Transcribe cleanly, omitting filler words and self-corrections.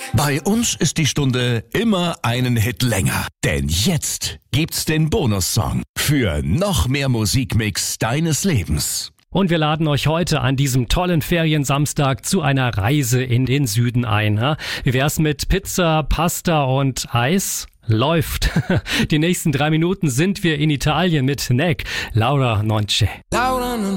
Bei uns ist die Stunde immer einen Hit länger. Denn jetzt gibt's den Bonussong für noch mehr Musikmix deines Lebens. Und wir laden euch heute an diesem tollen Feriensamstag zu einer Reise in den Süden ein. Wie wär's mit Pizza, Pasta und Eis? Läuft. Die nächsten 3 Minuten sind wir in Italien mit Neck, Laura Noche. Laura non